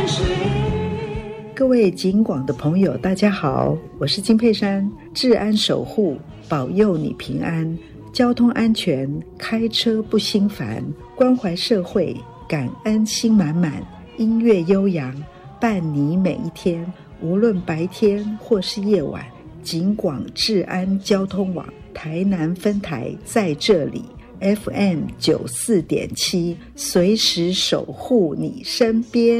各位警广的朋友大家好，我是金佩珊，治安守护，保佑你平安，交通安全，开车不心烦，关怀社会，感恩心满满，音乐悠扬，伴你每一天，无论白天或是夜晚，警广治安交通网台南分台在这里， FM94.7 随时守护你身边。